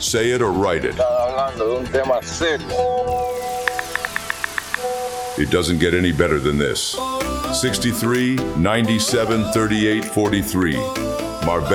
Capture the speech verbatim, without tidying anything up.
Say it or write it. Están hablando de un tema serio. It doesn't get any better than this. sixty-three, ninety-seven, thirty-eight, forty-three. Marbella.